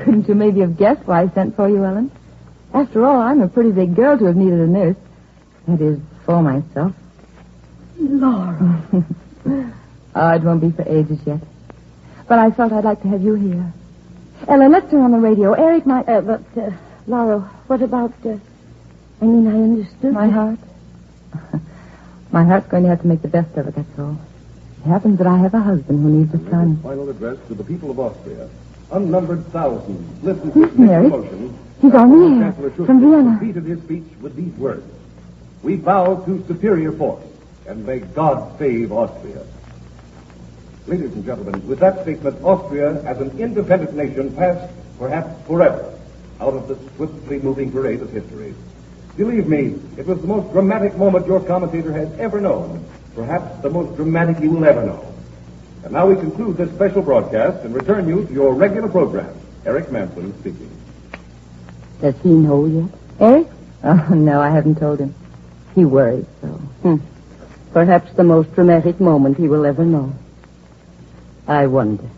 Couldn't you maybe have guessed why I sent for you, Ellen? After all, I'm a pretty big girl to have needed a nurse. That is, for myself. Laura. Oh, it won't be for ages yet. But I felt I'd like to have you here. Ellen, let's turn on the radio. Eric might... Laura, what about... I understood. My heart? My heart's going to have to make the best of it, that's all. It happens that I have a husband who needs a son. Final address to the people of Austria. Unnumbered thousands listen to his Eric. emotion. He's on the air. Chancellor From Vienna. completed his speech with these words. We bow to superior force, and may God save Austria. Ladies and gentlemen, with that statement, Austria, as an independent nation, passed, perhaps forever, out of the swiftly moving parade of history. Believe me, it was the most dramatic moment your commentator has ever known. Perhaps the most dramatic you will ever know. And now we conclude this special broadcast and return you to your regular program. Eric Manson speaking. Does he know yet? Eric? Oh, no, I haven't told him. He worries so. Perhaps the most dramatic moment he will ever know. I wonder.